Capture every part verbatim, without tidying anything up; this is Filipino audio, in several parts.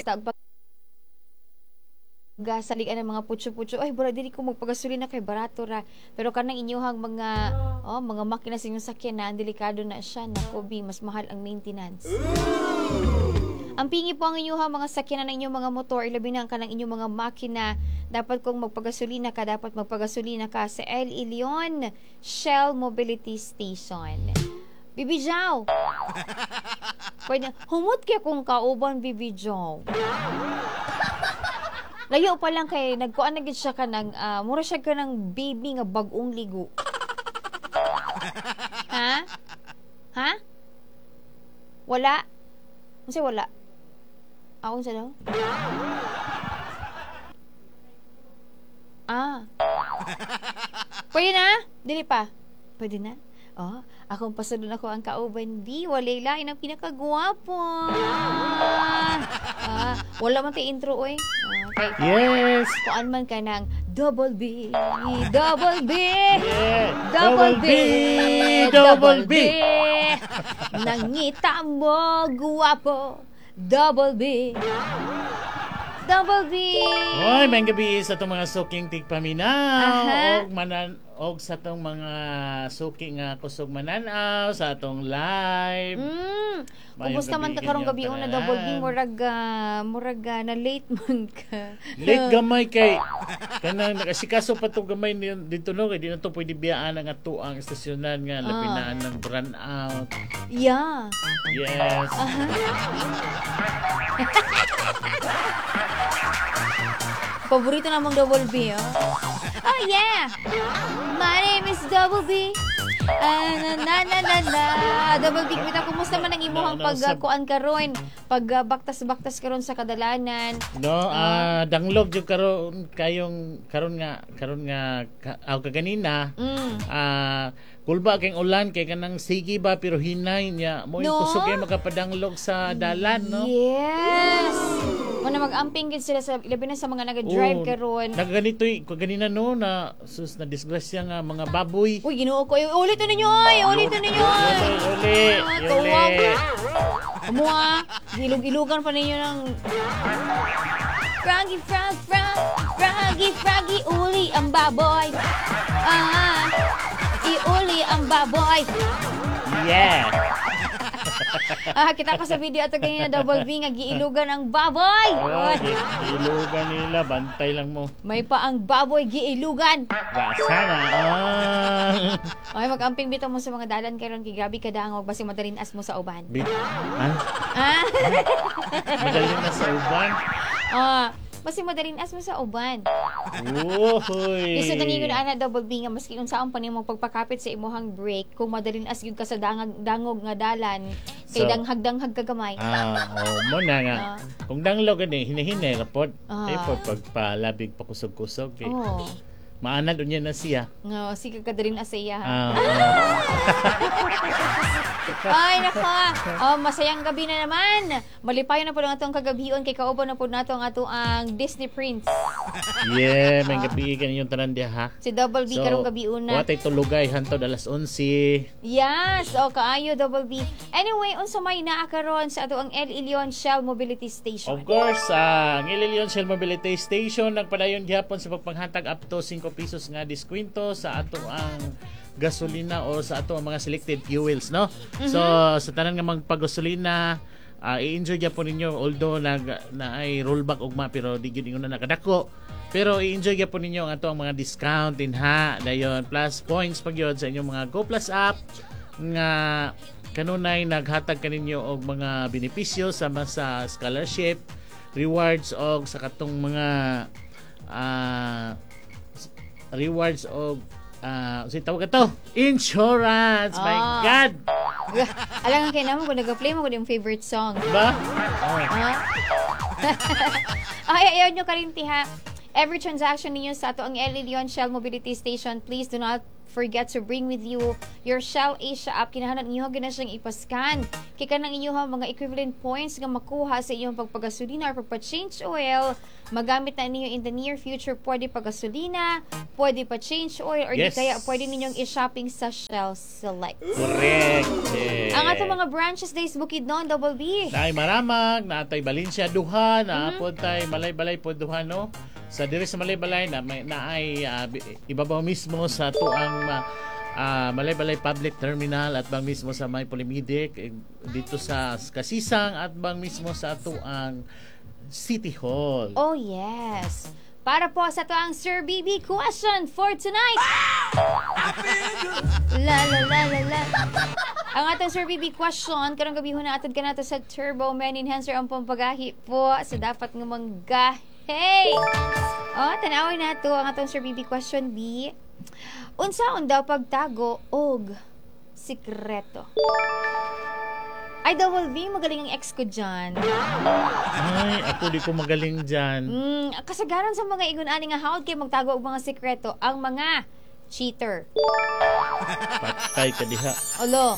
kita og gasaligan ng mga putyo-putyo, ay bura dili ko magpagasolina kay barato ra, pero kanang inyuhang mga oh mga makina sa inyong sakyan na delikado na siya, nako bi mas mahal ang maintenance. Ang pingi po ang inyuhang mga sakyan na inyong mga motor, ilabi na ang kanang inyong mga makina, dapat kung magpagasolina ka, dapat magpagasolina ka sa El Ilion Shell Mobility Station. Bibi Jow, pwede humot kaya kung kauban Bibi Jow. Layo pa lang kay nagkuan na gid siya kanang uh, mura siya kanang baby nga bag-ong ligo. Ha? Ha? Wala? Unsa wala? Ako sa daw? Ah. Pwede na? Dili pa. Pwede na? Oh, akong pasadon ako ang kauban di walay lain ang pinakagwapo. Ah, wala man tay intro oy. Okay. Yes. Kuan man ka ng double B, double B, Yeah. double B, Double B. Nangita mo guwapo, double B. Double B. Oy, may gabi sa itong mga suking tigpaminaw. Aha. Og manan og sa itong mga suking nga kusog mananaw sa atong live. Mm. Mayong Kumusta man ka gabi karong inyong gabi una tanan. double B murag ah, murag ah, na late man ka. Late gamay kay kanang nakasikaso pa to gamay ni- dito no kay di na to pwede biyaan ang ato ang estasyonan nga labinaan ng brand out. Yeah. Yes. Paborito namang double B, oh. Oh yeah. My name is Double B. Ah, na na na na na. Double B, kita kumusta man ang imuhang No, no, sa- pagkuan karon, pag ah, baktas-baktas karon sa kadalanan. No, ah danglog jud karon kayong karon nga karon nga ka, aw kaganina. Mm. Ah, kulba kay ulan kay kanang sige ba pero hinay niya mo yung No? kusog kay makapadanglog sa dalan no. Yes. Muna mag-amping gid sila sa labi na sa mga naga-drive Oo. karon. Nagaganito kaganina no na sus na disgrasya nga mga baboy. Uy, Ginoo ko. Ulit na ninyo, oy. Ulit na ninyo, oy. Uli, uli, Ah, uli. kawawa. Amo ah. Ilog-ilugan pa ninyo ng Froggy, frog, frog, froggy, froggy, uli ang baboy. Ah, iuli ang baboy. Yeah. Ah, kita ko sa video ato ganyan na double V nga giilugan ang baboy. Oh, Oy, ilugan nila bantay lang mo. may pa ang baboy giilugan. Gasa na. Ah. Ay, mag-amping bitaw mo sa mga dalan karon kay grabe ka dangog basi madalinas mo sa uban. Bit. Ah, Ah. madali na sa uban. Ah, basi madalinas mo sa uban. Uhoy. Iso nangingon ana double B nga maski unsaon pa nimong pagpakapit sa imuhang break kung madalinas gyud ka sa dangag dangog nga dalan kay So, danghag-danghag ka gamay. Ah, oh, mo na nga. Ah. Kung danglog gani hinahinay rapod. Ah. Ay po pagpalabig pa kusog-kusog kay. Oh. Maanad unya na siya. Nga sige ka dalin asaya. Ah. Ay nako. Oh, masayang gabi na naman. Malipayon na po ang atong kagabion kay kauban na po nato ang ato ang Disney Prince. Yeah, may gabi kaninyong tanan diha ha. Si Double B karong gabi una. Watay tulugay hantod alas onse. Yes, o kaayo Double B. Anyway, unsa may naa karon sa ato ang El Ilion Shell Mobility Station. Of course, sa uh, Ngililion Shell Mobility Station nagpadayon gihapon sa pagpanghatag up to five pesos nga diskwento sa ato ang gasolina o sa ato ang mga selected fuels, no? Mm-hmm. So, sa tanan nga magpagasolina, uh, i-enjoy gyapon ninyo although nag na ay rollback ugma pero di gyud ingon na nakadako. Pero i-enjoy gyapon ninyo ang ato ang mga discount din ha. Dayon plus points pag yun sa inyong mga Go Plus app nga kanunay naghatag kaninyo og mga benepisyo sama sa scholarship, rewards og sa katong mga ah rewards og ah uh, tawag ka to insurance. My Ah. God, Alangan kay namo kung nag-play mo ko yung favorite song. ba? Ha? Ay, ayaw nyo karinti ha. Every transaction ninyo sa ato ang El Ilion Shell Mobility Station, please do not forget to bring with you your Shell Asia app. Kinahanglan inyo gina siyang ipascan. Kay kanang inyo mga equivalent points nga makuha sa inyong pagpagasolina or pagpa-change oil, magamit na ninyo in the near future. Pwede pagasolina, pwede pa change oil, or Yes. di kaya pwede ninyong i-shopping sa Shell Select. Correct. Eh. Ang atong mga branches days Bukidnon, Double B. Naay Maramag, naatay Valencia duha, naapod tay Malay-Balay po duha no. Sa diri sa Malay-Balay na may naay uh, ibabaw mismo sa tuang uh, uh, Malay-Balay Public Terminal at bang mismo sa May Polimidic eh, dito sa Kasisang at bang mismo sa tuang City Hall. Oh yes. Para po sa to ang Sir B B question for tonight. La la la la la. Ang atong Sir B B question karong gabi na atod kanato sa Turbo Men Enhancer ang pampagahi po sa dapat nga manggahi. Oh, tanawin nato ang atong Sir B B question B. Unsaon daw pagtago og sikreto? Ay, Double B, magaling ang ex ko dyan. Ay, ako di ko magaling dyan. Mm, kasagaran sa mga igun-ani nga hawd kay magtago og mga sikreto ang mga cheater. Patay ka diha. Olo.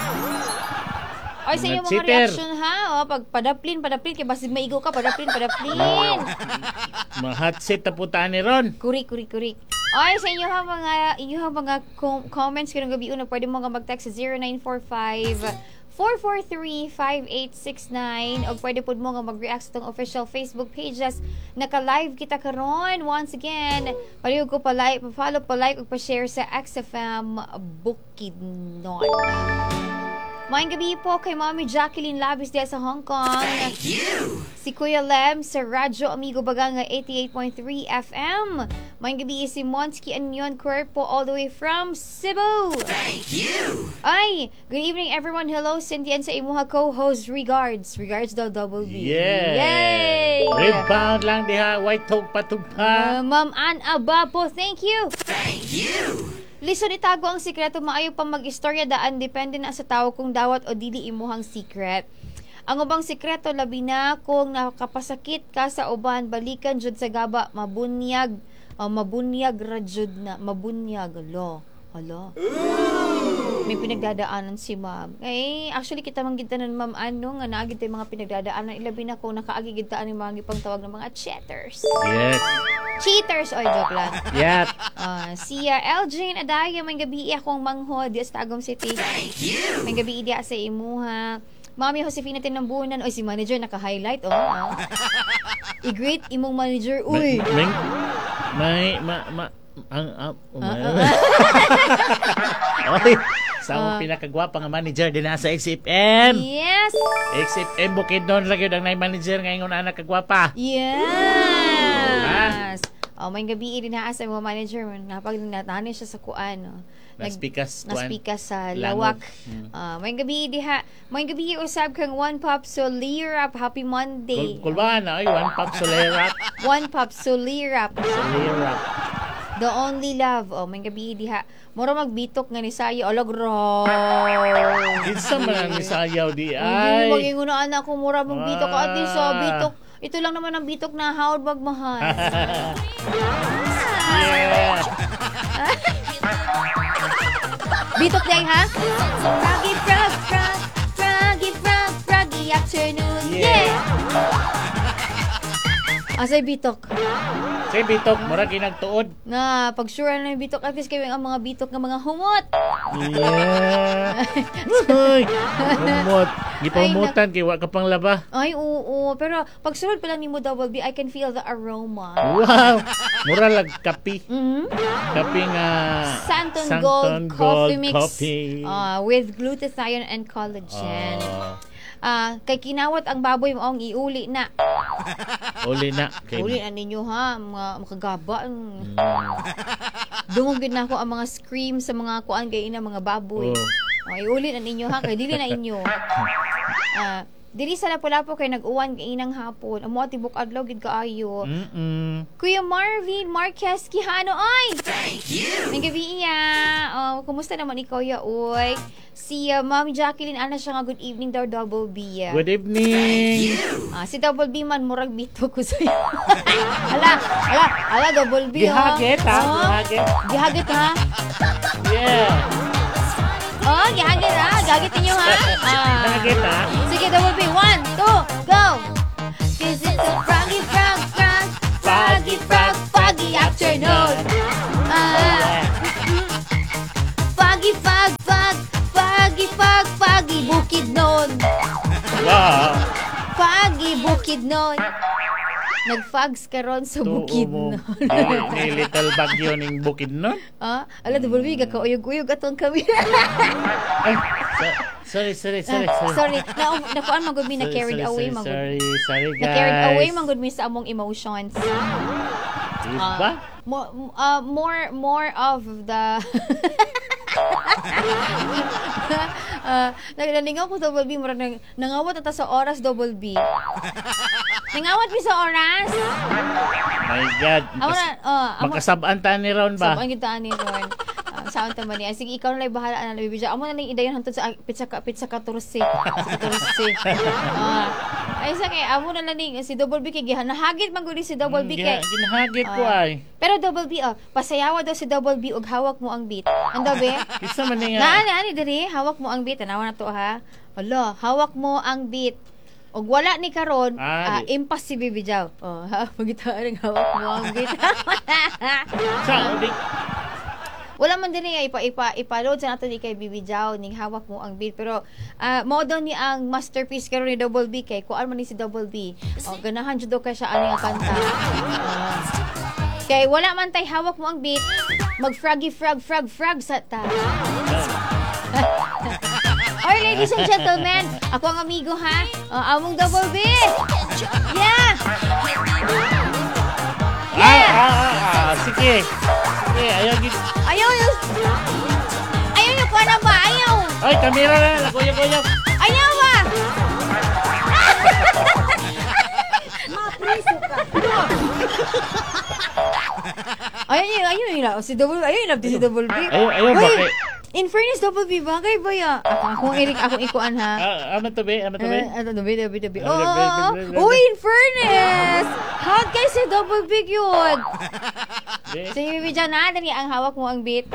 Ay, sa Mga inyo mga cheater. reaction ha. O, pag padaplin, padaplin. Kaya basig maigo ka, padaplin, padaplin. Mga hot seat na putaan ni Ron. Kurik, kurik, kurik. Ay, sa inyo ha mga, inyo ha mga com- comments karong gabi una, pwede mo nga mag-text sa zero nine four five four four three five eight six nine o pwede po mo nga mag-react sa itong official Facebook pages. Naka-live kita karon. Once again, palihog ko pa-like, pa-follow, pa-like o pa-share sa X F M Bukidnon. Maayong gabi po kay Mommy Jacqueline Labis diya sa Hong Kong. Thank you! Si Kuya Lem sa Radyo Amigo Baganga eighty-eight point three F M. Maayong gabi si Monsky Anyon Cuerpo all the way from Cebu. Thank you! Ay, good evening everyone. Hello, Cynthia and sa imuha co-host. Regards. Regards daw, Double B. Yeah. Yay! Rebound lang diha. White talk patugpa. Uh, Ma'am Ann Abapo, thank you! Thank you! Listen, itago ang sikreto, maayo pa mag-istorya daan, depende na sa tao kung dawat o dili imuhang secret. Ang ubang sikreto, labi na kung nakapasakit ka sa uban, balikan jud sa gaba, mabunyag, uh, mabunyag ra jud na, mabunyag, lo, alo. May pinagdadaanan si ma'am. Eh, actually, kita manggintanan ma'am, ano, nga naagid tayo mga pinagdadaanan, ilabi na kung nakaagigid taan yung mga ipang tawag ng mga cheaters. Yes. Cheaters, oy, joke lang. Yat. Uh, si uh, Elgin Adaya, may gabi akong manghod di sa Tagum City. Thank you! May gabi di sa imuha. Mami Josefina Tinambunan, oy, si manager naka-highlight, oh. oh. I-greet imong manager, uy. May, may, ma, ma, ang, ang, um, Ah, Oy, sa akong pinakagwapa nga manager din sa X F M. Yes! X F M Bukidnon lagi ang nay manager ngayon anak kagwapa. Yes! Oh, may gabi din na sa mga manager, napag natani siya sa kuan, no. Naspikas kuan. Naspikas sa Langop. lawak. Hmm. Ah, may gabi diha, may gabi usab kang One Pop Solirap. Happy Monday. Kul kulbahan na ay one pop solerap. One Pop Solirap. Solerap. The only love. Oh, may gabi diha. Mura magbitok nga ni Sayo. Ologro. Kinsa man ang misayaw di Ay, ay. magingunaan ako mura magbitok Ah. at least so bitok. Ito lang naman ang bitok na hawd magmahal. Yeah. Bitok day ha? Froggy frog frog froggy frog froggy afternoon. Yeah. Asay bitok. Say bitok mura kinagtuod. Na pag sure na yung bitok at least kayo ang mga bitok ng mga humot. Yeah. Ay, humot. Gipahumutan kay wa ka pang laba. Ay, oo. Pero pag sunod pa lang ni mo Double B, I can feel the aroma. Wow. Mura lag kapi. Mhm. Kapi nga Santon, Santon Gold, Coffee Mix Coffee. ah, with glutathione and collagen. Oh. Ah, kay kinawat ang baboy mo ang iuli na. Uli na. Kay, Uli na ninyo ha, mga makagaba. Mm. Dungog na ako ang mga scream sa mga kuan kay ina mga baboy. Oh. Oh, iuli na ninyo ha, kay dili na inyo. Ah, dili sa Lapu-Lapu kay nag-uwan kay inang hapon. Amo tibok adlaw gid kaayo. Mm-mm. Kuya Marvin Marquez Quijano, oy! Thank you! May gabi iya. Oh, kumusta naman ikaw ya, oy? Si uh, Ma'am Jacqueline, ana siya nga good evening daw, Double B. ah. Good evening. Ah, si Double B man, murag bito ko sa'yo. ala, ala, ala, Double B. Gihagit, ha? Oh. Gihagit. Gihagit, ha? Yeah. Oh, gihagit, ha? Gagit ninyo, ha? Ah. Gihagit, ha? Sige, Double B. One, two, go! This is a froggy, frog, frog, froggy, frog, foggy afternoon. Ah. Foggy, fog, fog, foggy, fog, foggy, bukid noon. Wow. Foggy, bukid noon. Nag-fogs karon sa bukid Tuo mo. noon. Ni, ni little bagyo ning bukid nun. Ah, ala, Double B, gakauyog-uyog atong kami. Ay, so- sorry, sorry, sorry. Ah, sorry. sorry, na nakuan man gud mi na Sorry, carried sorry, away sorry, man gud. Sorry, sorry, guys. Na carried away man gud mi sa among emotions. Diba? More, uh, more, more of the. uh, Naningaw ko Double B, murag nang nangawat ata sa oras Double B. Nangawat mi sa oras. My God. Amo na, uh, amo. Makasabaan ta ni Ron ba? Sabang kita ani ron. Uh, Saan ta man niya? Sige, ikaw na lang bahala na bibidya. Amo na lang idayon hantod sa pizza ka pizza ka tursi. Tursi. Ah. Ay sa kay amo na lang ni si Double B kay gihanahagit man gud si Double B kay. Gina- Ginahagit ko Ah. ay. Pero Double B, oh, pasayawa daw si Double B og hawak mo ang beat. Ando be? Kisa man ni Na nga. ani ani diri, hawak mo ang beat. Tanawa na to ha. Hala, hawak mo ang beat. Og wala ni karon, ah, Ah, di- impossible bijaw. Oh, ha, magitaan ang hawak mo ang beat. Sa, di, Wala man diri ipa ipa ipa-load sa nato di kay Bibijaw ning hawak mo ang beat pero uh, mo daw ni ang masterpiece karon ni Double B kay kuan man ni si Double B. Oh, ganahan jud daw kay siya ani nga kanta. Ah. Kay wala man tay hawak mo ang beat, mag froggy frog frog frog sa ta. Alright, ladies and gentlemen, ako ang amigo ha. Uh, among Double B. Yeah. ah, ah, ah, ah, sige. Sige, ayaw gid. Ayaw yung Ayaw yung kuha na ba? Ayaw. Ay, kamera na, lagoy-goy. Ayaw ba? Ayun yun, ayun yun. Si Double, ayun yun, si Double B. Ayaw, ayaw ba Uy, kay... in fairness, Double B, bagay ba ya? Ako, akong irik, akong ikuan ha. Ah, ano to be? Ano to be? Eh, ano, Double B, Double B. Ano, Oo, Double B, oo, Double B, oo. Uy, in fairness! Hot guys si Double B yun. Be? Si Bibi dyan na, dali ang hawak mo ang beat.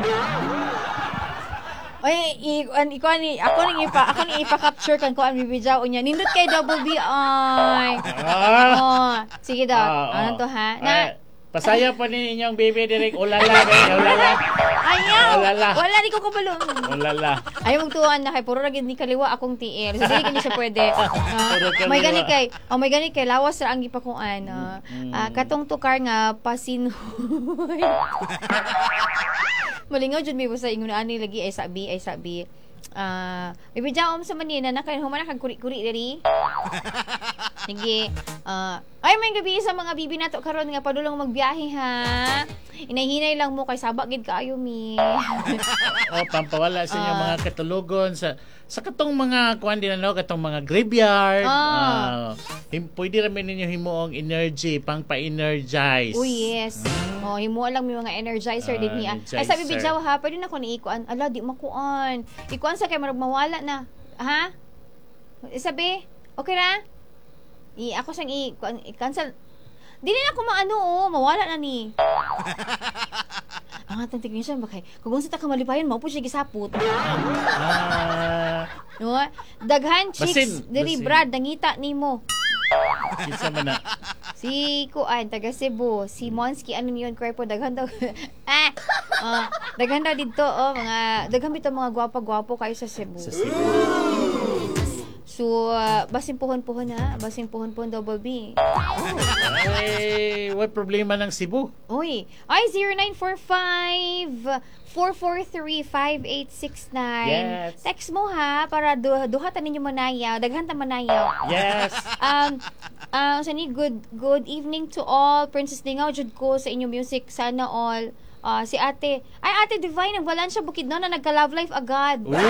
Oy, ikuan ikuan ni ako ning ipa ako ning ipa-capture kan ko ang bibidyaw unya. Nindot kay Double B ay. Ah, Oh, sige daw. ah, Ano ah. to ha? Ah, Na pasaya pa ni inyong baby direk. Ulala, be. Ulala. ayaw. Wala. Wala di ko kabalo. Ulala. Ayaw magtuan na kay puro ra gid ni kaliwa akong T L. So dili kini siya pwede. Ah, Puro kaliwa. may gani kay, oh may gani kay lawas ra ang gipakuan. ah. Ah, katong tukar nga pasinhoy. Malingaw jud mi sa ingon ani lagi ay sabi ay sabi. Ah, uh, bibidyaom sa manina na kay humana kag kuri-kuri diri. Sige. Ah, ay may gabi sa mga bibi nato karon nga padulong magbiyahe ha. Inayhinay lang mo kay sabak gid kaayo mi. O, pampawala sa inyong Ah. mga katulugon sa sa katong mga kuan din ano, katong mga graveyard. Ah. Ah, him, pwede ramen ninyo himuong energy pang pa-energize. Oh yes. Oh, himo lang mi mga energizer Ah, din niya. Ay energizer. sabi bidyaw ha, pwede na ko ni ikuan. Ala di makuan. Ikuan sa kay marag mawala na. Ha? Sabi, okay ra? I ako sang i kuan- i-cancel. Dili na ko maano oh, mawala na ni. Ang atong technician ba kay kung unsa ta ka malipayon mao po siya gisapot. Ah, No? Daghan chicks Basin, diri basin. Brad nangita nimo. kinsa man na. Si Kuan, taga Cebu. Si Monsky, ano yun, Kwerpo, daghan daw. ah! Uh, daghan daw dito, oh, mga, daghan bito mga gwapa-gwapo kayo sa Cebu. Sa Cebu. So, uh, basing puhon-puhon ha. Basing puhon-puhon double B. Ay, what problema ng Cebu? Uy, ay, zero nine four five, four four three, five eight six nine. Yes. Text mo ha, para du duhatan ninyo manayaw. Daghan ta manayaw. Yes. Um, uh, sa ni good good evening to all. Princess Dingaw jud ko sa inyong music. Sana all Ah, si ate, ay ate Divine, nagbalan siya bukid no na nagka-love life agad. Wow!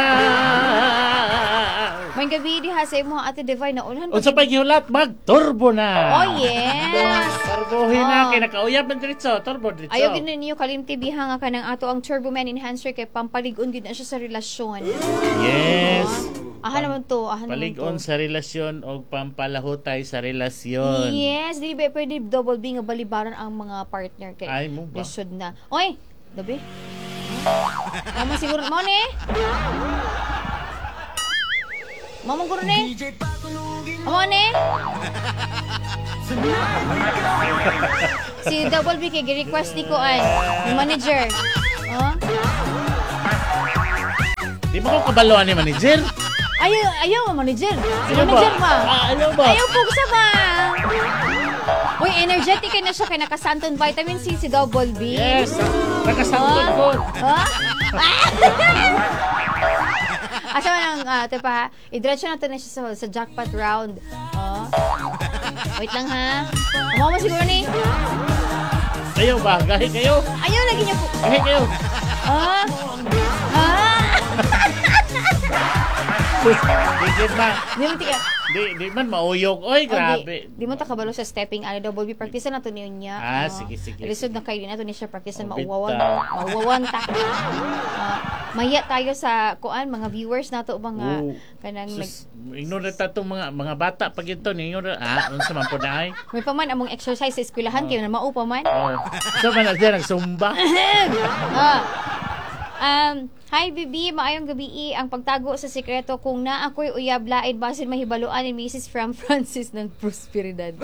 May gabi di ha sa imo ate Divine na ulan. Unsa pa gihulat mag-turbo na. Oh yes. Turbohin na Oh. kay nakauyab man diretso, turbo diretso. Ayaw gid ninyo kalimti biha nga kanang ato ang Turbo Man enhancer kay pampalig-on gid na siya sa relasyon. Yes. Aha naman to, aha naman Palig-on to. sa relasyon o pampalahutay sa relasyon. Yes, dili ba pwede double B nga balibaran ang mga partner kay. Ay mo ba? Lisod na. Oy, dabi. Mama siguro mo ni. Mama siguro ni. Mo ni. Si Double B kay gi-request ni ko ay yung manager. Oh? Di mo ko kabaloan ni manager? Ayaw, ayaw ang manager. Si Ayaw ba? manager ba? Ah, ayaw ba? Ayaw po sa ba? Uy, energetic kay na siya kay nakasanton vitamin C si Double B. Yes. Nakasantod ko. Ha? Asa man ang uh, ito pa, i-diretso natin na siya sa, sa jackpot round. Oh. Wait lang ha. Amo mo siguro ni. Ayaw ba? Gahi kayo? Ayaw lagi niyo po. Gahi kayo? Ah. Ah. Di ba? Di mo tika. Di, di man mauyog. Oy, grabe. Oh, di, di mo ta kabalo sa stepping ali Double B practice na to niyo niya. Ah, sige, sige, Lisod sige. na kayo din nato ni siya practice na Oh, mauwawan. bitaw. Mauwawan ta. Ah, maya tayo sa kuan mga viewers nato mga Oh. kanang nag Sus, ignore ta itong mga mga bata pag ito ninyo ah unsa man po na ay may paman among exercise sa eskwelahan kayo na mao pa man. oh so man na siya nagsumba. Ah. Um, hi Bibi, maayong gabi. Ang pagtago sa sikreto kung na ako'y uyab laid basin mahibaluan ni Missus from Francis ng Prosperidad.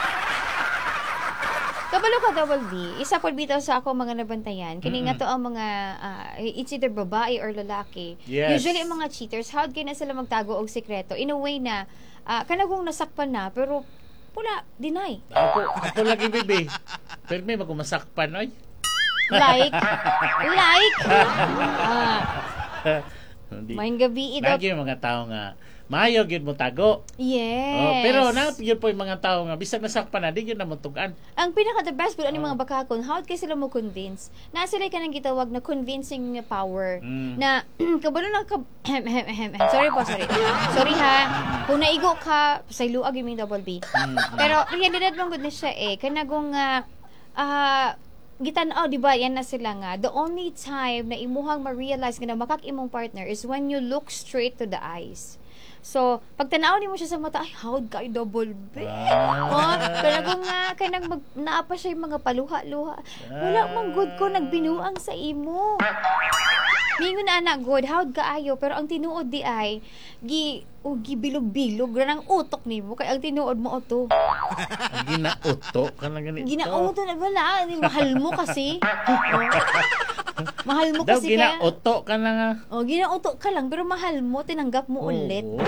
Kabalo ka Double B. Isa po bitaw sa ako mga nabantayan. Kini nga to ang mga ah, it's either babae or lalaki. Yes. Usually ang mga cheaters, how kay na sila magtago og sikreto in a way na ah, kanagong nasakpan na pero wala deny. Ako ako lagi bibi. Pero may magumasakpan oy. Like like ah, Hindi. maayong gabi ito. Lagi yung mga tao nga maayo gyud mo tago. Yes. Oh, pero na yun po yung mga tao nga bisag nasakpan na di gyud na mo tugan. Ang pinaka the best po ani mga bakakon, how kay sila mo convince? Na sila kanang gitawag na convincing nga power. Mm. Na kabalo na ka sorry po, sorry. Sorry ha. Kung naigo ka, pasayloag yung Double B. Mm, mm. Pero realidad man gud na siya eh. Kanagong nga ah gitan-aw di ba yan na sila nga the only time na imuhang ma-realize nga na makak imong partner is when you look straight to the eyes. So, pag tanaw nimo siya sa mata, ay, howd ka, Double B. Ah. Oh, pero kung nga, kay nag mag, naapa siya yung mga paluha-luha. Wala mang good ko, nagbinuang sa imo. Mingon na anak, good, howd ka ayo. Pero ang tinuod di ay, gi, o gibilog-bilog, ranang utok nimo. Kaya ang tinuod mo o to. Ang ginauto ka na ganito. Ginauto na, wala. Mahal mo kasi. Oh. Mahal mo Daw kasi kaya. ginauto ka na nga. Oh, ginauto ka lang, pero mahal mo, tinanggap mo ulit. Oo.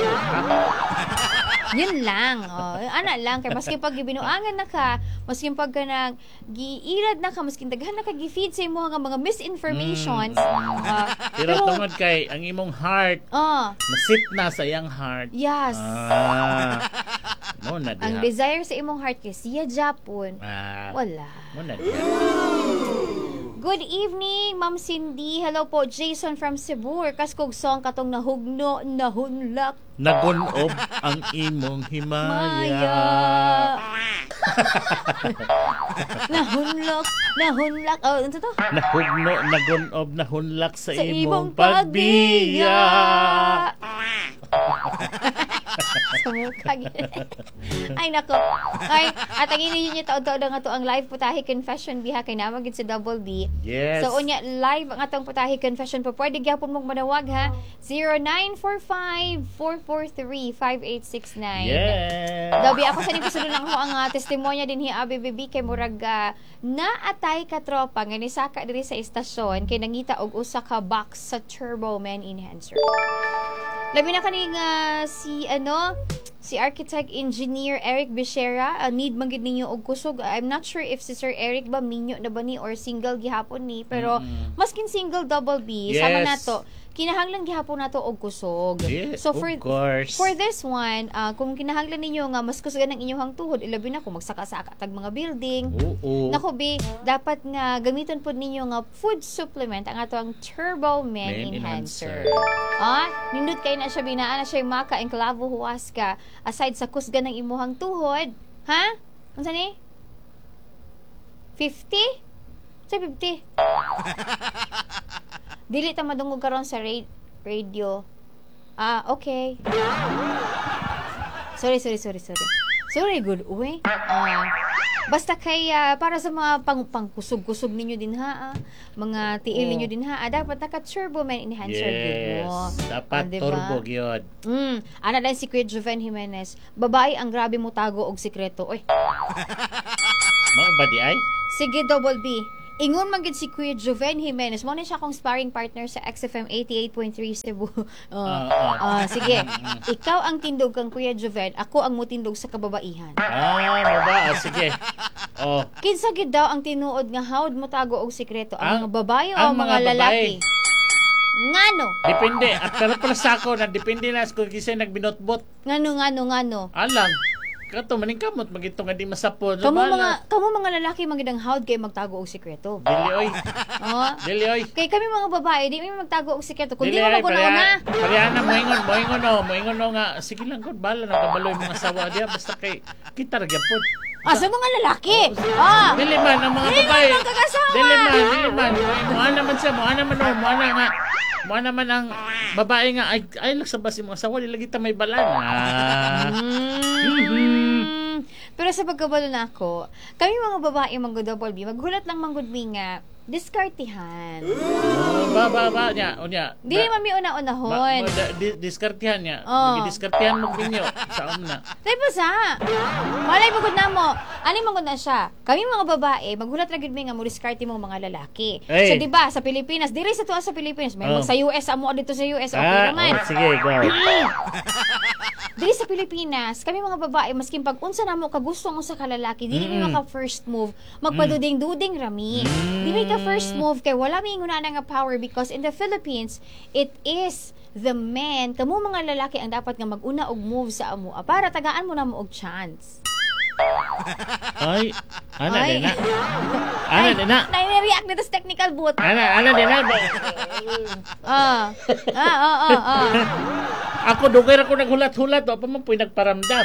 Yun lang. Oh, ana lang kay maski pag gibinuangan na ka, maski pag ka nag giirad na ka, maski daghan na ka gi-feed sa imo nga mga misinformations. ah, Pero tungod kay ang imong heart ah, nasit na sa iyang heart. yes. Ah. Mo na diha. Ang desire sa imong heart kay siya Japon. Ah. Wala. Mo na diha. Good evening, Ma'am Cindy. Hello po, Jason from Cebu. Kaskog song katong nahugno, nahunlak. Nagunob ang imong himaya. Maya. nahunlak, nahunlak. Oh, ano to? Nahugno, nagunob, nahunlak sa, Sa imong imong pagbiya. Sa mukha. Ay, nako. Ay, at ang inyo niyo taon-taon nga to ang live putahe confession biha kay namagid sa Double B. Yes. So, unya, live ang atong putahe confession po. Pwede gyapon mong manawag ha. zero nine four five, four four three, five eight six nine. Yes. Dabi ako sa nipisulo lang ho ang uh, testimonya din hi Abi Bibi kay murag uh, naatay ka tropa nga nisaka diri sa istasyon kay nangita og usa ka box sa Turbo Man enhancer. Labi na kaning uh, si ano si architect engineer Eric Becerra uh, need man gid ninyo og kusog. I'm not sure if si Sir Eric ba minyo na ba ni or single gihapon ni pero Mm-mm. maskin single Double B Yes. sama nato kinahanglan gihapon nato og kusog. Yeah, So of for course. for this one, ah, kung kinahanglan ninyo nga mas kusugan ang inyong tuhod, ilabi na kung magsaka-saka tag mga building. Oo. Nako bi, dapat nga gamiton pod ninyo nga food supplement ang ato ang Turbo Men Men Enhancer. Enhancer. Ah, nindot kay na siya binaan na siya yung maka and clavo huasca aside sa kusgan ng imuhang tuhod. Ha? Unsa ni? fifty? Sa fifty? Dili ta madungog karon sa ra- radio. Ah, okay. Sorry, sorry, sorry, sorry. Sorry, good. Uy. Ah, basta kay ah, para sa mga pang pangkusog-kusog ninyo din ha, ah, mga tiil Oh. ninyo din ha, ah, dapat naka Turbo Men Enhancer gid Yes. mo. Dapat Ah, diba? turbo gyud. Mm, ana dahil si Kuya Joven Jimenez, babae ang grabe mo tago og sikreto. Oy, Mao ba di ay? sige double B. Ingon man gid si Kuya Joven Jimenez, mo na siya akong sparring partner sa X F M eighty-eight point three Cebu. Oh, Ah, ah. ah, sige. Ikaw ang tindog kang Kuya Joven, ako ang mutindog sa kababaihan. Ah, mo ba? Ah, sige. Oh, Kinsa gid daw ang tinuod nga hawd mo tago og sikreto, ang, Ang- mga babae o ang ang mga, mga lalaki? babae. Ngano? depende. At pero para sa ako na depende na kung kisay nagbinotbot. Ngano ngano ngano? Alang. Kato maningkamot magito nga di masapon. So, Kamu bahala. mga kamu mga lalaki magidang hawd kay magtago og sikreto. Dili oy. Oh. Dili oy. Kay kami mga babae, di mi magtago og sikreto. Kung di Dili mo ay maguna-una. Pareha na moingon, moingon no, moingon no nga sige lang gud bala na kabaloy mga sawa dia basta kay kita ra gyapon. Ah, sa mga lalaki. Ah. Dili man ang mga Dili babae. man magkakasawa. Dili man, dili man. Moa naman siya, moa naman no, moa na nga. Moa naman ang babae nga ay ay lagsabas si mga sawa dili kita may balan. Ah. Mm. Pero sa pagkabalo na ako, kami mga babae mga double B, maghulat lang manggod mi nga diskartihan. Oh, ba ba ba nya, unya. Dili Ba- man mi ma- una-unahon. ma- da- di- diskartihan niya. Oh. Diskartihan mo binyo sa umna. Dahil pa sa, malay magod na mo. Ano magod na siya? Kami mga babae, maghulat ra gid mi nga mo diskarte mo mga lalaki. Hey. So di ba sa Pilipinas, diri sa tuwa sa Pilipinas, may Oh. mo sa U S amo dito sa U S okay Ah, naman. oh, sige, go. Diri sa Pilipinas, kami mga babae, maskin pag unsa namo kagusto mo sa kalalaki, dili mi Mm. maka first move, magpaduding-duding rami. Mm. Di mi ka first move kay wala mi nguna nga power because in the Philippines, it is the men, kamo mga lalaki ang dapat nga maguna og move sa amo ah, para tagaan mo na mo og chance. Ay, ana Ay. din na. Ana din na. Nai-react nito sa technical booth. Ana, ana din na. Ah. Ah, ah, ah, ah. Ako dugay ra ko naghulat-hulat wa pa man puy nagparamdam.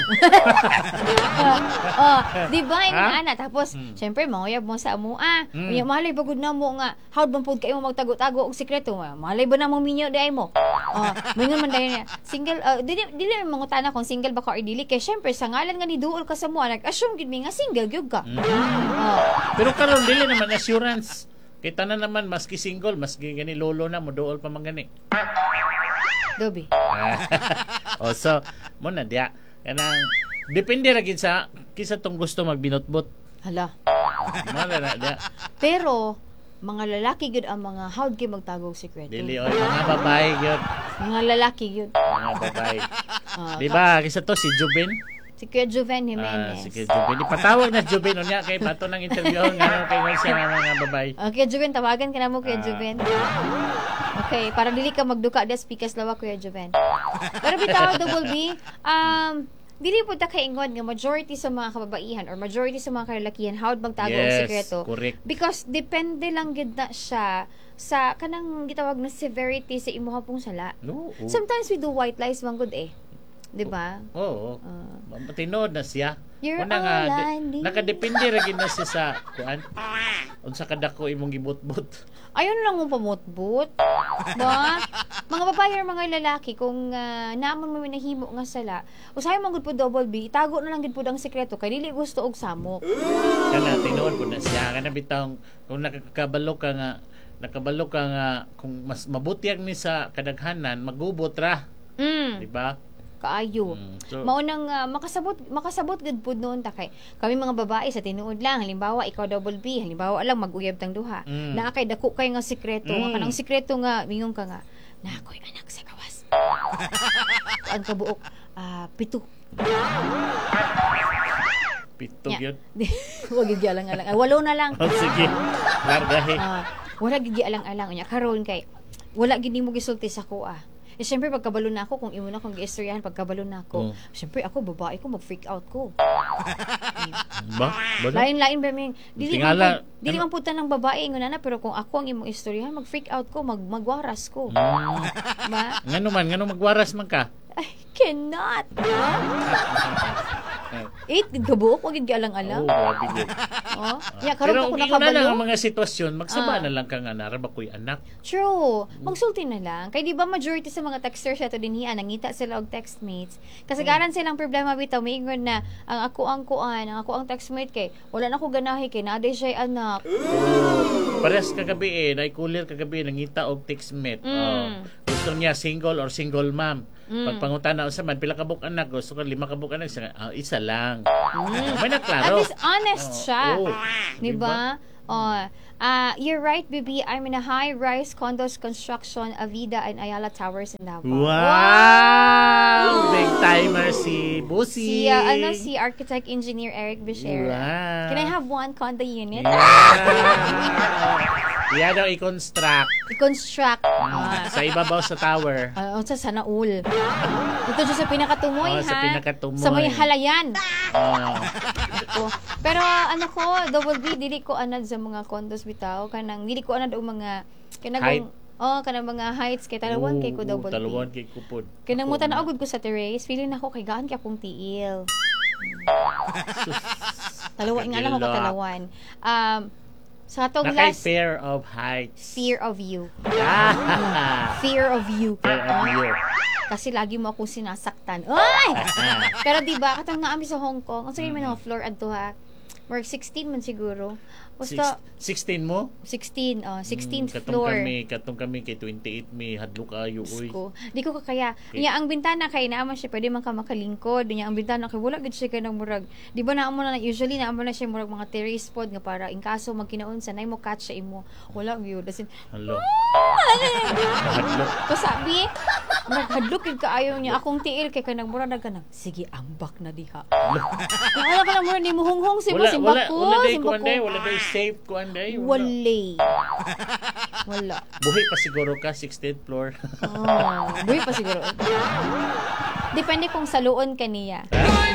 Oh, di ba yung Ha? ana tapos Hmm. syempre manguyab mo sa amo ah. Hmm. Unya malay bagud na mo nga hawd man pud kayo magtago-tago og sekreto nga. Malay ba na mo minyo di ay mo? Oh, mingon man dayon niya. Single uh, dili dili man mangutana kung single ba ka or dili kay syempre sa ngalan nga ni duol ka sa mo nag-assume gid mi nga single gyud ka. Mm. Oh. Pero karon dili naman assurance. Kita na naman maski single, maski gani lolo na mo dool pa man gani. Dobi. oh, so mo na dia. Kanang depende ra gid sa kisa tong gusto magbinotbot. Hala. Mo na na dia. Pero mga lalaki gyud ang mga hawd kay magtago og sekreto. Dili oy mga babae gyud. Mga lalaki gyud. Mga babae. Ah, Di ba kisa to si Jubin? Si Kuya Joven Ah, Jimenez. sige Jubin. Ipatawag na Jubin unya kay pato nang interview nga kay nga siya nga mga babae. Okay, Juven, tawagan ka na mo, Kuya Ah. Juven. Okay, para dili ka magduka da speakers lawa, Kuya Juven. Pero bitaw, Double B, um, dili po ta kaingon nga majority sa mga kababaihan or majority sa mga kalalakihan hawd magtago og Yes, sekreto. correct. Because depende lang gid na siya sa kanang gitawag na severity sa imuha pong sala. No. oh. Sometimes we do white lies man gud eh. 'Di ba? Oo. Ah. Matinood na siya. You're Una nga, all di- I need. nakadepende ra gid na siya sa kuan. Unsa kadako imong gibot-bot. Ayun lang mo pamutbut. Ba? Mga babae or mga lalaki, kung uh, naman mo minahimo nga sala, usahay mong gud po double B, itago na lang gid po ang sekreto, kay dili gusto og samok. Kana tinuod ko na siya kana bitang kung nakakabalo ka nga nakabalo ka nga kung mas mabuti ang ni sa kadaghanan magubot ra, Mm, di ba? kaayo. Mm, so- Maunang uh, makasabot makasabot gud pud noon ta kay kami mga babae sa tinuod lang halimbawa ikaw double B halimbawa lang mag-uyab tang duha Mm. naa kay dako kay nga sekreto Mm. nga kanang sekreto nga mingon ka nga na ako'y anak sa gawas ang kabuok ah pito Pito Nya. gyud. wag gyud alang-alang. Ah, walo na lang. Oh, sige. Largahe. Ah, wala gyud alang-alang unya karon kay wala gid nimo gisulti sa ko ah. Eh, syempre, pagkabalo na ako, kung imo na akong giistoryahan, pagkabalo na ako, Oh. syempre, ako, babae ko, mag-freak out ko. Ba? Ba? na? Lain-lain ba, Ming? Dili man Tingala- po- dili man puta ng babae, ingon na, pero kung ako ang imong istoryahan, mag-freak out ko, mag magwaras ko. Mm. Ba? Ngano man, ngano magwaras man ka? I cannot. Eight, gabuok, wag gid alang-alang. Oh, grabe yun. Oh. Ya, karon Pero ko kung ikaw na lang ang nakabalo. mga sitwasyon, magsaba Ah. na lang ka nga naraba ko'y anak. True. Magsulti na lang. Kay di ba majority sa mga texters ato din hiya nangita sila og textmates. Kasagaran silang problema bitaw miingon na ang ako ang kuan, ang ako ang textmate kay wala na ko ganahi kay naaday siya anak. Parehas kagabi eh, naikulir kagabi, nangita og textmate. Mm. Oh, gusto niya single or single mom. Mm. Pagpangutan na sa man, pila kabuk anak, gusto ko lima kabuk anak, siya, ah, isa lang. May At naklaro. least honest Oh, siya. oh. Di ba? Oh, ah, you're right, baby. I'm in a high-rise condos construction, Avida and Ayala Towers in Davao. Wow! Big timer si Busi. Si, ah, ano, si architect engineer Eric Bichera. Wow. Can I have one condo unit? Yeah. Iya daw i-construct I-construct. Ah. sa ibabaw sa tower. Ah, sa sana all. Dito dyan sa pinakatumoy, Oh, ha? sa pinakatumoy. Sa may halayan. Oh. Ko. Pero ano ko, double B, dili ko anad sa mga condos bitaw. Kanang, dili ko anad o mga, kanagong, oh, kanang mga heights, kay talawan kay ko double B. Talawan kay kupod. Kanang mo tanaogod ko sa terrace, feeling ako kay gaan kay akong tiil. Talawan nga lang ako Kagila. talawan. Um, sa atong Nakay last, fear of heights. fear of you. Ah. Fear of you. Fear of you. Kasi lagi mo akong sinasaktan. Ay! Pero di ba katong naami sa Hong Kong, ang sabihin mo na floor adto ha. Mark sixteen man siguro. Basta Six- sixteen mo? sixteen, oh, sixteenth Hmm, katong floor. Kami, katong kami kay twenty-eight may hadlo kayo uy. Ko. Di ko kakaya. Nya ang bintana kay naman siya pwede man ka makalingkod. Nya ang bintana kay wala gid siya kanang murag. Di ba naamo na usually naamo na siya murag mga terrace pod nga para in kaso magkinaon sa nay mo catch siya imo. Wala gyud. As in, Hello. Hadlo. ko sabi, naghadlok gid kaayo niya akong tiil kay kanang murag na kanang sige ambak na diha. Ano ka na murag ni muhunghong si mo Wala, simbak wala, ko, wala day simbak ko ko. anday, wala day safe ko anday. Wala. Wala. Buhi pa siguro ka, sixteenth floor. Oh, buhay pa siguro. Depende kung saluon ka niya.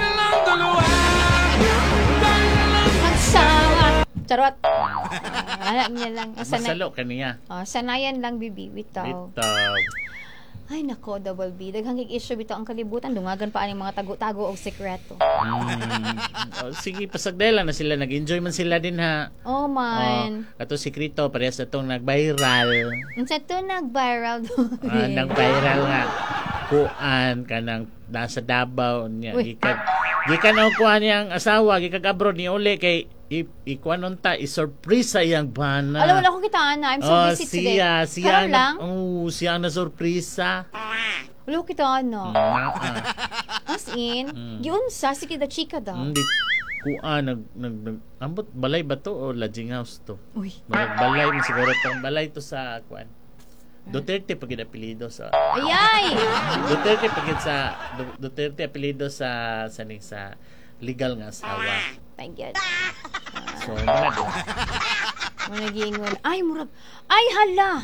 Magsama. Charot. Ah, anak niya lang. Oh, sanay, Masalo ka niya. oh, sanayan lang, bibi. Bitaw. Bitaw. Ay, nako, double B. Daghang issue bitaw ang kalibutan. Dungagan pa ang mga tago-tago o sekreto. Mm. Oh, sige, pasagdela na sila. Nag-enjoy man sila din ha. Oh, man. Oh, ato si Krito, parehas na itong nag-viral. Ang sa to nag-viral doon. Ah, nag-viral nga. Kuan ka nang nasa Davao niya. Uy. Gikan, gikan ang kuan niyang asawa, gikan abroad ni Uli kay i, ikuan nun ta, i-surprise sa iyang bana. Alam, wala akong kitaan na. I'm so Oh, busy today. siya, siya Karon lang. na, oh, siya ang na-surprisa. Wala akong kitaan na. Mm, ah, As in, Mm. yun sa, sige da chika daw. Hindi kuan nag nag, nag ambot balay ba to o lodging house to? Uy. Marag balay man siguro tong balay to sa kuan. Duterte pagid apelyido sa Ayay! Duterte pagid sa Du- Duterte apelyido sa sa ning sa legal nga asawa. My God. So muna do. Muna giingon. Ay, murag. Ay, hala!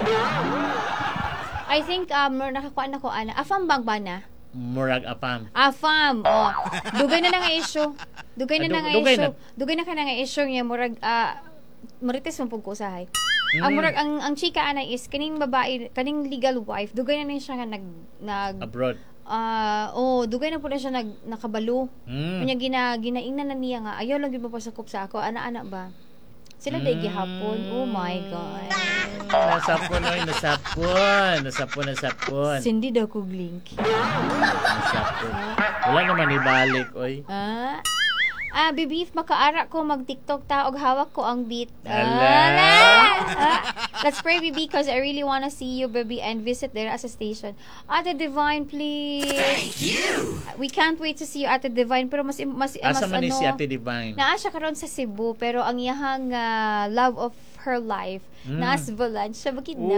I think, um, nakakuan ako, ana. Afam bang ba na? Murag apam. Afam. Oh. Dugay na na nga issue. Dugay na Ah, na du- nga dugay issue. na. Dugay na ka na nga issue niya. Murag, ah, marites mo pug ko usahay. Ang Mm. murag, ang, ang chika ana is, kaning babae, kaning legal wife, dugay na na siya nga nag, nag, Abroad. ah, oh, dugay na po na siya nag, nakabalo. Mm. Kunya gina ginaingnan na niya nga ayaw lang gyud mapasakop sa ako ana-ana ba. Sila day gihapon. Oh my god. Nasapon oy, nasapon. Nasapon, nasapon. Sindi daw kog link. Nasapon. Wala naman ibalik oy. Ah. Ah, bibif makaara ko mag-TikTok ta og hawak ko ang beat. Ala. Ah, let's pray, baby, because I really wanna see you, baby, and visit there as a station. Ate Divine, please. Thank you. We can't wait to see you, Ate Divine, pero mas mas mas Asa man ni ano. si Ate Divine? Naa siya karon sa Cebu pero ang iyahang ah, love of her life Mm. naa sa Balan siya bakit Uy,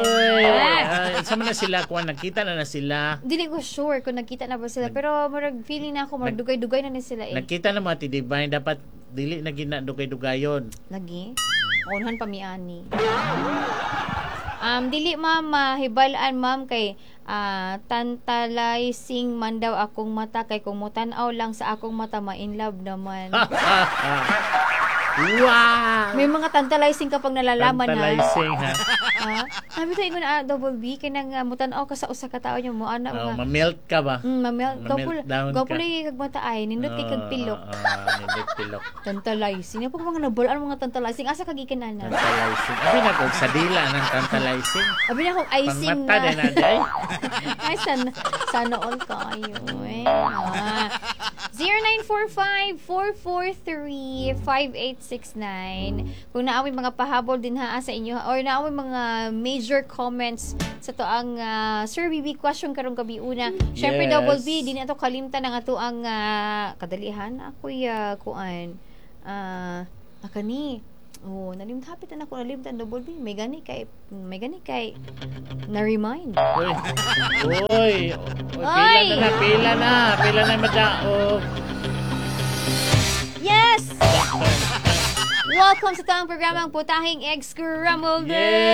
na. ay, sama na sila kuan nakita na na sila. Dili ko sure kung nakita na ba sila pero murag feeling na ako murag dugay-dugay na ni sila eh. Nakita na mga Ate Divine dapat dili na gina dugay-dugayon. Lagi. Unhan pa mi ani. Um, dili ma'am, mahibalaan ma'am kay ah, tantalizing man daw akong mata kay kung mutan-aw lang sa akong mata ma-in love naman. Wow! May mga tantalizing kapag nalalaman ha. Tantalizing, ha? Ha? Sabi tayo na double B kay nang uh, mutan-aw ka sa usa ka tawo nyo mo ana Oh, mga ma-melt ka ba? mm, mamel gapul Ma-meltdown ka. gapul kag mata ay nindot kay kag pilok. Oo, oo, nindot pilok. Tantalizing. Apa mga nabulan mga tantalizing asa kag ikinana. Tantalizing. Abi na kung sa dila ng tantalizing. Abi na kong icing Pangmata din na day. Ay, sana, sana all kayo eh. Ah. zero nine four five, four four three, five eight six nine. Kung naaway mga pahabol din ha sa inyo or naaway mga major comments sa to ang uh, Sir B B question karong gabi una. Syempre Yes. double B din ato kalimtan ang ato ang uh, kadalihan ako uh, kuan. Ah, uh, akani. Oh, nalimtapit na ako nalimtan double B. May gani kay may gani kay na remind. Uy. Uy. Uy. Pila Oy! na na, pila na. Pila na madaog. Yes! Welcome sa tawang programang Putahing Egg Scrambled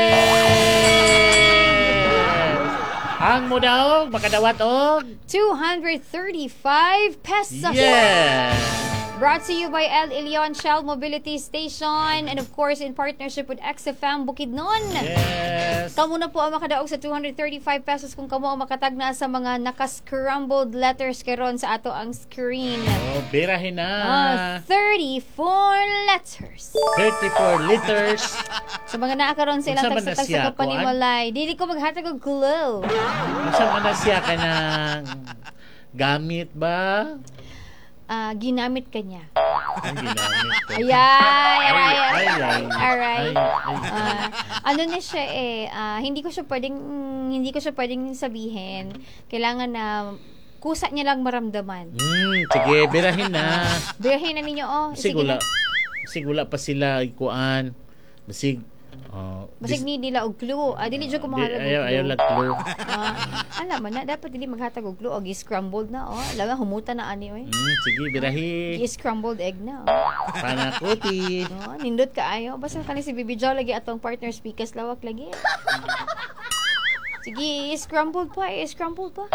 Yes! Ang mudaog, makadawat og. two hundred thirty-five pesos. Yes! Brought to you by El Ilion Shell Mobility Station and of course in partnership with X F M Bukidnon. Yes! Kamu na po ang makadaog sa two hundred thirty-five pesos kung kamo ang makatagna sa mga naka-scrambled letters karon sa ato ang screen. Oh, birahin na. Ah, thirty-four letters. thirty-four liters. Sa mga naa karon sa ilang Unsa man na tagsatag siya, sa kapanimalay. Dili ko maghatag og clue. Masa man na siya ka ng gamit ba? Ah, ginamit kanya. Ang ginamit ko. Ayay, ay, Ay, ay, ay, ay. Alright. Ay, ay. Ah, ano na siya eh, ah, hindi ko siya pwedeng, hindi ko siya pwedeng sabihin. Kailangan na kusa niya lang maramdaman. Hmm, sige, birahin na. Birahin na ninyo, oh. Sigula. na. Sigula pa sila ikuan. Basig. Oh, Basig ni nila og clue. Ah, dili jud ko mahalag og Ayaw, clue. ayaw lang clue. Ah, alam mo na, dapat dili maghatag og clue og scrambled na, oh. Laga humuta na ani, oy. Hmm, sige, birahi. I-scrambled egg na, oh. Panakuti. No, nindot kaayo. Basta kani si Bibi Jo lagi atong partner speakers lawak lagi. Sige, scrambled pa, eh, scrambled pa.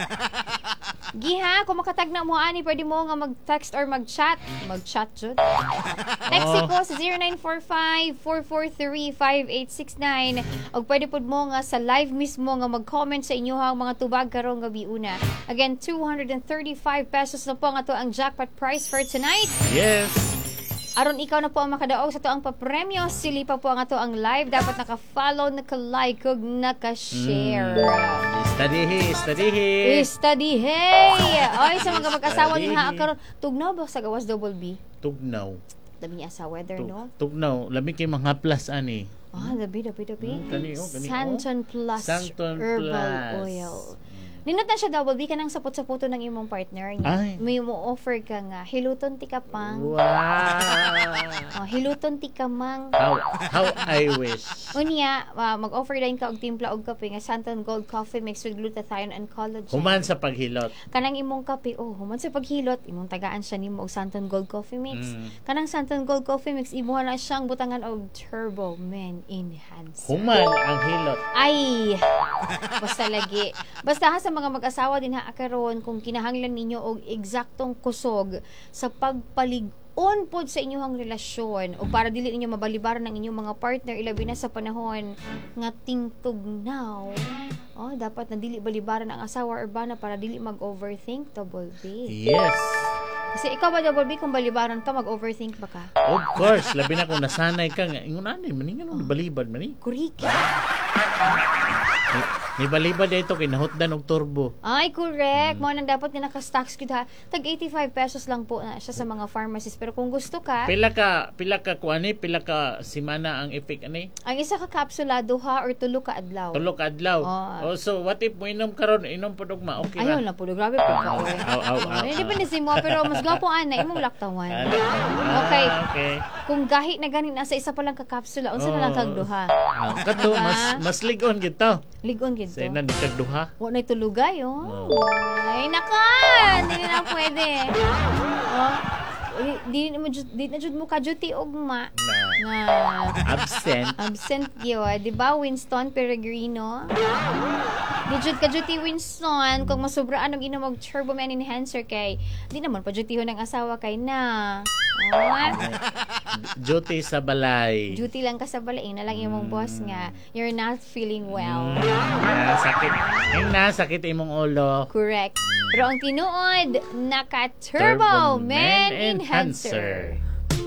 Giha, kung makatagna mo ani, pwede mo nga mag-text or mag-chat. Mag-chat jud. Text Oh. ko sa zero nine four five, four four three, five eight six nine. O pwede pod mo nga sa live mismo nga mag-comment sa inyohang mga tubag karong gabi una. Again, two hundred thirty-five pesos na po nga to ang jackpot prize for tonight. Yes. Aron ikaw na po ang makadaog sa to ang papremyo, sili pa po ang ato ang live. Dapat naka-follow, naka-like, ug naka-share. Mm, studyhi, studyhi. Study, hey! Oy, sa mga mag-asawa Study. din ha, karon tugnaw ba sa gawas double B? Tugnaw. Dami niya sa weather, Tug- no? Tugnaw. Labi kay mga plus ani. Ah, dabi, dabi, dabi. Hmm, kani, oh, kani, oh. Santon Plus Santon Herbal Plus. Oil. Ninot na siya double B ka nang sapot-saputo ng imong partner niya. Ay. May mo offer ka nga, hiluton ti ka pang. Wow. Oh, hiluton ti ka mang. How, how I wish. Unya, uh, mag-offer din ka og timpla og kape nga Santon Gold Coffee mixed with glutathione and collagen. Human sa paghilot. Kanang imong kape, oh, human sa paghilot, imong tagaan siya nimo og Santon Gold Coffee Mix. Mm. Kanang Santon Gold Coffee Mix, imuha na siyang butangan og Turbo Men Enhancer. Human ang hilot. Ay, basta lagi. Basta ha sa mga mag-asawa din ha karon kung kinahanglan ninyo og eksaktong kusog sa pagpalig-on pod sa inyong relasyon o para dili ninyo mabalibaran ng inyong mga partner ilabi na sa panahon nga tingtugnaw. Oh, dapat na dili balibaran ang asawa or bana para dili mag-overthink double B. Yes. Kasi ikaw ba double B kung balibaran ka mag-overthink ba ka? Of course, labi na kung nasanay ka nga. Ingon ani, maningan mo, balibad mani. Kuriki. May balibad dito kay nahutdan og turbo. Ay, correct. Mo nang dapat nga naka-stocks gid ha. Tag eighty-five pesos lang po na siya sa mga pharmacies. Pero kung gusto ka, Pila ka, pila ka kuani, pila ka simana ang effect ani? ang isa ka kapsula duha or tulo ka adlaw. Tulo ka adlaw. Oh. Oh, so what if mo inom karon, inom pod og ma, okay Ayaw ra. na po, grabe po ka. oy. Aw, aw, aw. Hindi pa si mo, pero mas gapo ana, imong laktawan. Ah, Okay. Okay. Kung gahi na ganin nasa isa pa lang ka kapsula, unsa na lang kag duha? Ah, kato Diba? mas mas ligon gito. Ligon gid Sa to. ina ni kag duha. Wa na'y tulugay, oh. Oh. Ay, naka! Hindi na pwede. Oh. di, di, na mo jud- di na jud mo ka-duty ugma. Na Nga, absent. absent yun. Di ba, Winston Peregrino? Di jud ka-duty, Winston. Kung masubraan ang inom og Turbo Man Enhancer kay, di naman pa duty ho ng asawa kay na. Oh, Duty sa balay. duty lang ka sa balaing na lang imong boss nga, you're not feeling well. Na sakit. Yung nasakit imong ulo. Correct. Pero ang tinuod, naka-Turbo Turbo Man Man Enhancer.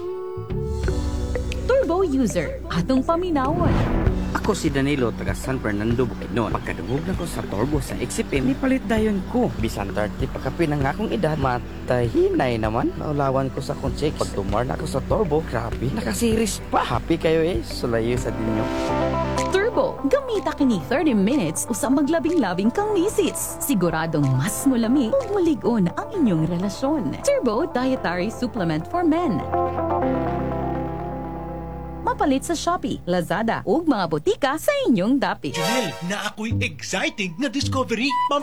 Turbo user, atong paminawon. Ako si Danilo, taga San Fernando, Bukidnon. Pagkadungog na ko sa turbo sa X P M, nipalit dayon ko. Bisan thirty pagkapin ang akong edad, matahinay naman. Naulawan ko sa kong check. Pag tumar na ako sa turbo, grabe, nakasiris pa. Happy kayo eh, sulayo sa dinyo. Turbo, gamita kini thirty minutes usang maglabing-labing kang misis. Siguradong mas mulami ug maligon ang inyong relasyon. Turbo Dietary Supplement for Men. Mapalit sa Shopee, Lazada ug mga botika sa inyong dapit. Janelle, na ako'y exciting na discovery.